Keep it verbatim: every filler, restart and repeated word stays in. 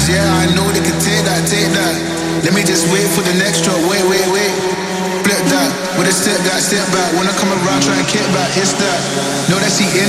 yeah, I know they can take that, take that. Let me just wait for the next drop, wait, wait, wait. Flip that, with a step back, step back. When I come around, try and kick back, it's that. Know that she in